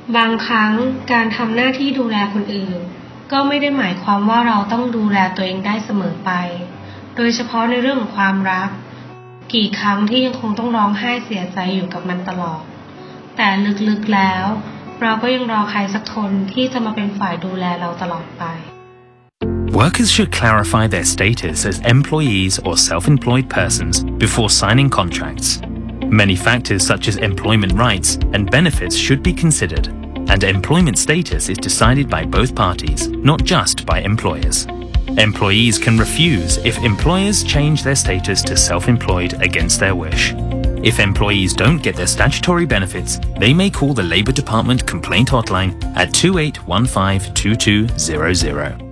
บางครั้งการทำหน้าที่ดูแลคนอื่นก็ไม่ได้หมายความว่าเราต้องดูแลตัวเองได้เสมอไปโดยเฉพาะในเรื่องของความรักกี่ครั้งที่ยังคงต้องร้องไห้เสียใจอยู่กับมันตลอดแต่ลึกๆแล้วเราก็ยังรอใครสักคนที่จะมาเป็นฝ่ายดูแลเราตลอดไป Workers should clarify their status as employees or self-employed persons before signing contracts. Many factors such as employment rights and benefits should be considered, and employment status is decided by both parties, not just by employers. Employees can refuse if employers change their status to self-employed against their wish. If employees don't get their statutory benefits, they may call the Labour Department complaint hotline at 2815 2200.